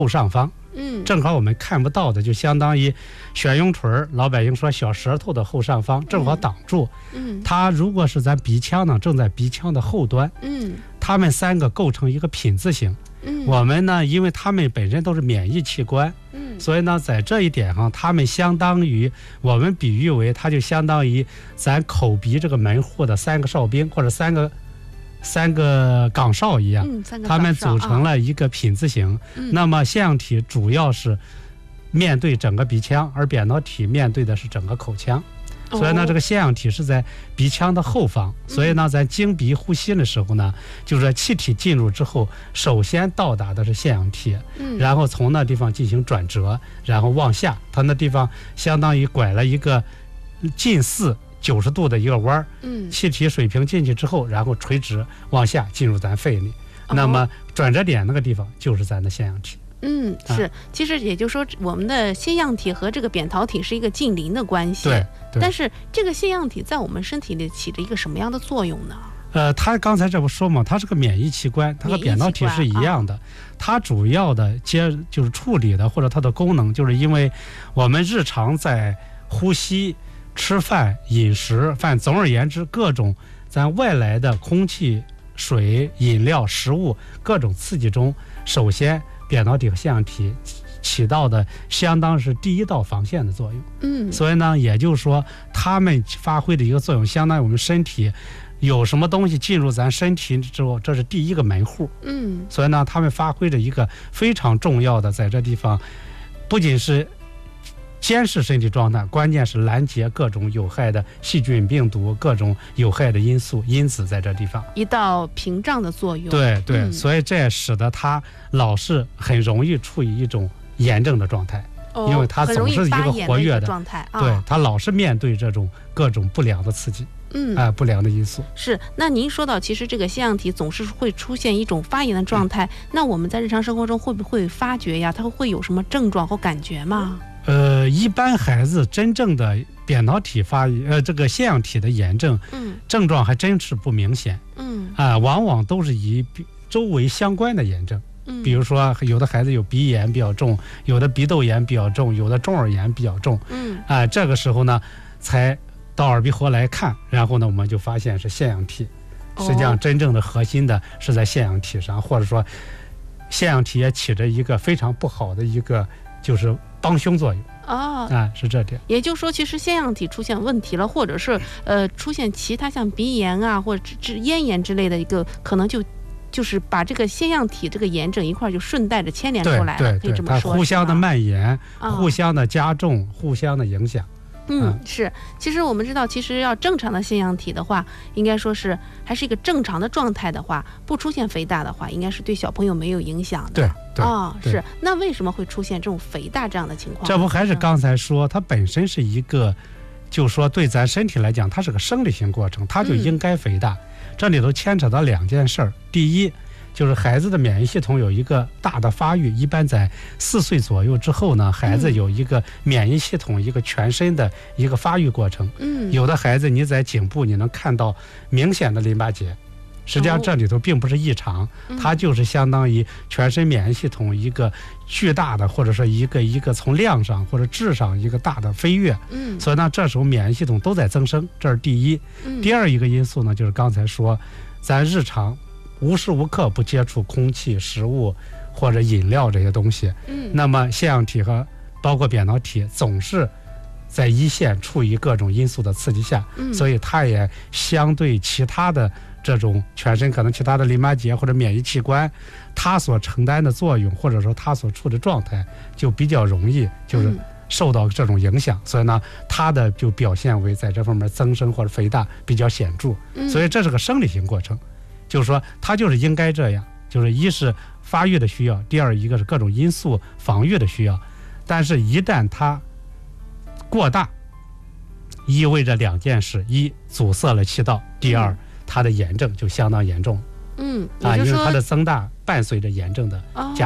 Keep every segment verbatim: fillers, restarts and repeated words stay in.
后上方。 嗯， 正好我们看不到的，就相当于悬雍垂，老百姓说小舌头的后上方，正好挡住。 嗯， 它如果是咱鼻腔呢，正在鼻腔的后端。 嗯， 它们三个构成一个品字形。 嗯， 我们呢，因为它们本身都是免疫器官， 嗯， 所以呢，在这一点上，它们相当于我们比喻为，它就相当于咱口鼻这个门户的三个哨兵或者三个。三个岗哨一样， 嗯，三个它们组成了一个品字形。 啊、 那么腺样体主要是面对整个鼻腔，而扁桃体面对的是整个口腔。 哦、 所以呢，这个腺样体是在鼻腔的后方。 嗯、 所以呢，在经鼻呼吸的时候呢，就是气体进入之后，首先到达的是腺样体， 嗯， 然后从那地方进行转折，然后往下，它那地方相当于拐了一个近似九十度的一个弯儿， 嗯， 气体水平进去之后，然后垂直往下进入咱肺里， 哦、 那么转折点那个地方就是咱的腺样体。 嗯，是，啊、其实也就是说，我们的腺样体和这个扁桃体是一个近邻的关系。 对，对。 但是这个腺样体在我们身体里起着一个什么样的作用呢？ 呃，它刚才这不说嘛，它是个免疫器官，它和扁桃体是一样的。啊、它主要的接就是处理的或者它的功能，就是因为我们日常在呼吸。吃饭、饮食，反正总而言之，各种咱外来的空气、水、饮料、食物各种刺激中，首先扁桃体和腺样体起到的相当是第一道防线的作用。 嗯， 所以呢，也就是说，它们发挥的一个作用，相当于我们身体有什么东西进入咱身体之后，这是第一个门户。 嗯， 所以呢，它们发挥着一个非常重要的，在这地方，不仅是监视身体状态，关键是拦截各种有害的细菌、病毒，各种有害的因素因子在这地方一道屏障的作用。 对对、嗯，所以这也使得它老是很容易处于一种炎症的状态， 哦、 因为它总是一个活跃的状态， 对，它老是面对这种各种不良的刺激。 嗯， 啊、呃，不良的因素是。那您说到，其实这个腺样体总是会出现一种发炎的状态，嗯、那我们在日常生活中会不会发觉呀？它会有什么症状或感觉吗？ 呃，一般孩子真正的扁桃体发呃这个腺样体的炎症， 嗯， 症状还真是不明显， 嗯啊、呃，往往都是以周围相关的炎症， 嗯， 比如说有的孩子有鼻炎比较重，有的鼻窦炎比较重，有的中耳炎比较重， 嗯， 啊、呃，这个时候呢，才到耳鼻喉来看，然后呢，我们就发现是腺样体， 哦、 实际上真正的核心的是在腺样体上，或者说腺样体也起着一个非常不好的一个就是帮凶作用。 哦， 啊，是这点。 也就是说，其实腺样体出现问题了，或者是呃出现其他像鼻炎啊，或者是咽炎之类的一个，可能就就是把这个腺样体这个炎症一块就顺带着牵连出来了， 对对对， 可以这么说， 它互相的蔓延、 啊、 互相的加重、互相的影响。 嗯，是。其实我们知道，其实要正常的腺样体的话，应该说是还是一个正常的状态的话，不出现肥大的话，应该是对小朋友没有影响的。 对对啊、哦， 是。 那为什么会出现这种肥大这样的情况？ 这不还是刚才说，它本身是一个，就说对咱身体来讲，它是个生理性过程，它就应该肥大。嗯、这里头牵扯到两件事儿，第一。就是孩子的免疫系统有一个大的发育，一般在四岁左右之后呢，孩子有一个免疫系统一个全身的一个发育过程。 嗯， 有的孩子你在颈部你能看到明显的淋巴结，实际上这里头并不是异常， 哦、 它就是相当于全身免疫系统一个巨大的，或者说一个一个从量上或者质上一个大的飞跃。 嗯， 所以呢，这时候免疫系统都在增生，这是第一。 嗯、 第二一个因素呢，就是刚才说，咱日常。无时无刻不接触空气、食物或者饮料这些东西， 嗯， 那么腺样体和包括扁桃体总是在一线处于各种因素的刺激下， 嗯， 所以它也相对其他的这种全身可能其他的淋巴结或者免疫器官，它所承担的作用或者说它所处的状态就比较容易就是受到这种影响，嗯、所以呢，它的就表现为在这方面增生或者肥大比较显著， 嗯、 所以这是个生理性过程。就是说，它就是应该这样，就是一是发育的需要，第二一个是各种因素防御的需要。但是，一旦它过大，意味着两件事：一阻塞了气道；第二，它的炎症就相当严重。 嗯， 啊，因为它的增大伴随着炎症的加重。 哦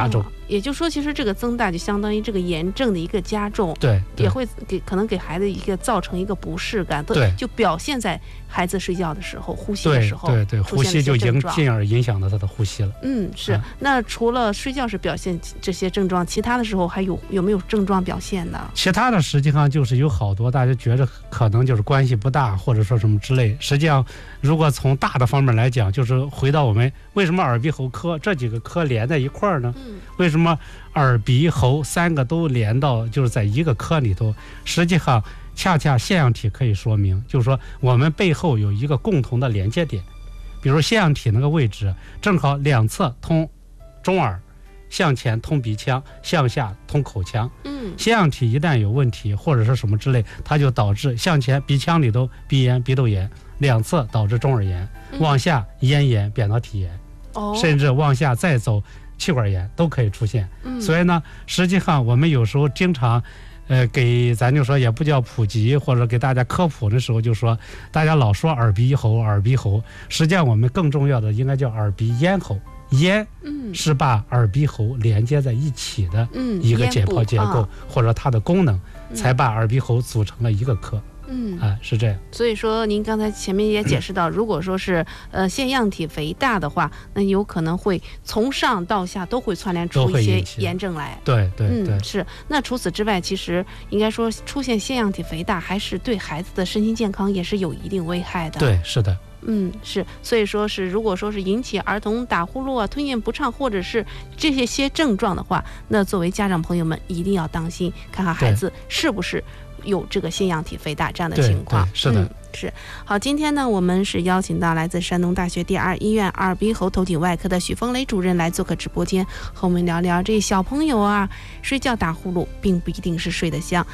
也就是说，其实这个增大就相当于这个炎症的一个加重， 对， 也会给可能给孩子一个造成一个不适感， 对， 就表现在孩子睡觉的时候、呼吸的时候， 对对对，呼吸就影进而影响到他的呼吸了。 嗯，是。啊、那除了睡觉时表现这些症状，其他的时候还有有没有症状表现呢？ 其他的实际上就是有好多大家觉得可能就是关系不大，或者说什么之类。实际上，如果从大的方面来讲，就是回到我们为什么耳鼻喉科这几个科连在一块儿呢？嗯，为什么耳鼻喉三个都连到就是在一个科里头？实际上，恰恰腺样体可以说明，就是说我们背后有一个共同的连接点。比如腺样体那个位置正好两侧通中耳，向前通鼻腔，向下通口腔。嗯，腺样体一旦有问题或者是什么之类，它就导致向前鼻腔里头鼻炎、鼻窦炎，两侧导致中耳炎，嗯、往下咽炎、扁桃体炎，哦、甚至往下再走气管炎都可以出现。嗯、所以呢，实际上我们有时候经常。呃，给咱就说也不叫普及或者给大家科普的时候，就说大家老说耳鼻喉，耳鼻喉，实际上我们更重要的应该叫耳鼻咽喉。咽，嗯，是把耳鼻喉连接在一起的一个解剖结构，嗯、或者它的功能，嗯、才把耳鼻喉组成了一个科。嗯啊，是这样。 所以说，您刚才前面也解释到，如果说是呃腺样体肥大的话，那有可能会从上到下都会串联出一些炎症来。 对对对， 嗯，是。那除此之外，其实应该说出现腺样体肥大，还是对孩子的身心健康也是有一定危害的。 对，是的。 嗯，是，所以说是，如果说是引起儿童打呼噜啊、吞咽不畅，或者是这些些症状的话，那作为家长朋友们一定要当心，看看孩子是不是有这个腺样体肥大这样的情况。 是的、嗯、 是。好，今天呢我们是邀请到来自山东大学第二医院耳鼻喉头颈外科的许峰雷主任来做客直播间，和我们聊聊这小朋友啊睡觉打呼噜并不一定是睡得香。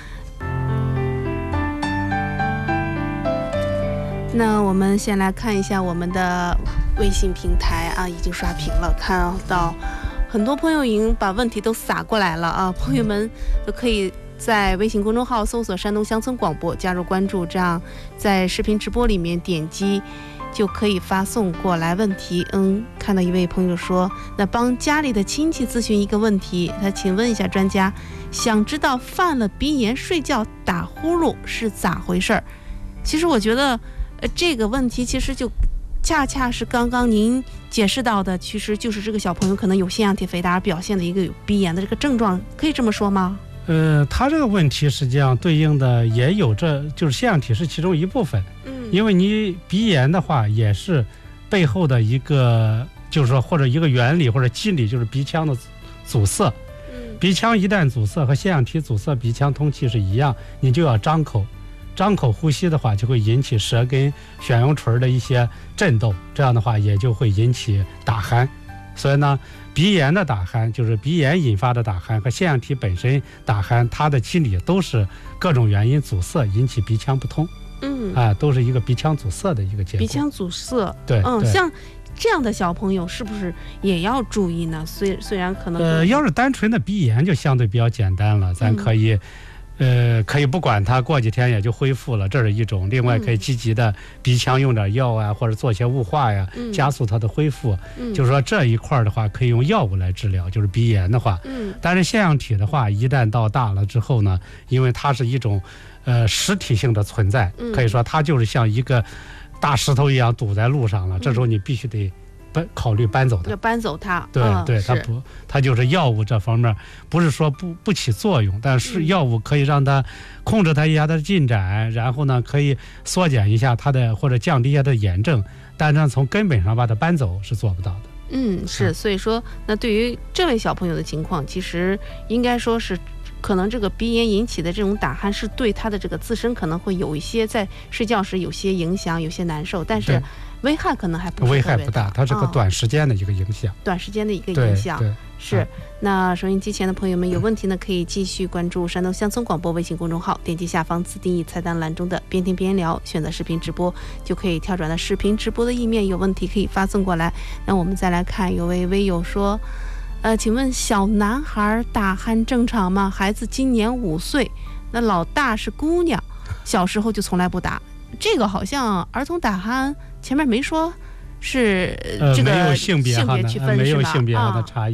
那我们先来看一下我们的微信平台啊，已经刷屏了，看到很多朋友已经把问题都撒过来了啊，朋友们都可以在微信公众号搜索山东乡村广播加入关注，这样在视频直播里面点击就可以发送过来问题。嗯，看到一位朋友说，那帮家里的亲戚咨询一个问题，他请问一下专家，想知道犯了鼻炎睡觉打呼噜是咋回事儿？其实我觉得呃这个问题其实就恰恰是刚刚您解释到的，其实就是这个小朋友可能有腺样体肥大而表现的一个有鼻炎的这个症状，可以这么说吗？ 呃，他这个问题实际上对应的也有，这就是腺样体是其中一部分。嗯，因为你鼻炎的话，也是背后的一个，就是说或者一个原理或者机理，就是鼻腔的阻塞。嗯，鼻腔一旦阻塞和腺样体阻塞鼻腔通气是一样，你就要张口。张口呼吸的话，就会引起舌根悬雍垂的一些震动，这样的话也就会引起打鼾。所以呢，鼻炎的打鼾就是鼻炎引发的打鼾和腺样体本身打鼾，它的机理都是各种原因阻塞引起鼻腔不通。嗯，啊，都是一个鼻腔阻塞的一个结果。 鼻腔阻塞， 对， 嗯，像这样的小朋友是不是也要注意呢？虽虽然可能呃，要是单纯的鼻炎就相对比较简单了，咱可以。嗯呃，可以不管它，过几天也就恢复了，这是一种。另外，可以积极的鼻腔用点药啊，或者做些雾化呀，嗯、加速它的恢复。嗯、就是说这一块的话，可以用药物来治疗，就是鼻炎的话。嗯。但是腺样体的话，一旦到大了之后呢，因为它是一种呃实体性的存在，嗯、可以说它就是像一个大石头一样堵在路上了。嗯、这时候你必须得。搬考虑搬走它， 要搬走它。 对、嗯、对，它不，它就是药物这方面不是说不不起作用，但是药物可以让它控制它一下它的进展，然后呢可以缩减一下它的或者降低一下它的炎症，但是从根本上把它搬走是做不到的。 嗯，是，所以说那对于这位小朋友的情况，其实应该说是。可能这个鼻炎引起的这种打鼾是对他的这个自身可能会有一些在睡觉时有些影响，有些难受，但是危害可能还不是危害不大，它是个短时间的一个影响， 哦、短时间的一个影响。 对对是。嗯、那收音机前的朋友们有问题呢，可以继续关注山东乡村广播微信公众号，点击下方自定义菜单栏中的边听边聊，选择视频直播，就可以跳转到视频直播的页面，有问题可以发送过来。那我们再来看，有位微友说。呃，请问小男孩打鼾正常吗？孩子今年五岁，那老大是姑娘，小时候就从来不打。这个好像儿童打鼾前面没说是这个呃、没有性别性别区分、呃、 没有性别上的差异。 啊、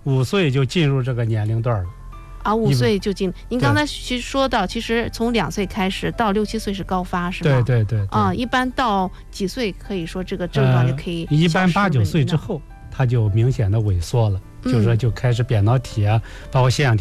五岁就进入这个年龄段了。 啊，五岁就进。您刚才其实说到，其实从两岁开始到六七岁是高发，是吧？ 对对 对, 对。 啊，一般到几岁可以说这个症状就可以、 呃？一般八九岁之后，它就明显的萎缩了，嗯、就是说就开始扁桃体啊，包括腺样体。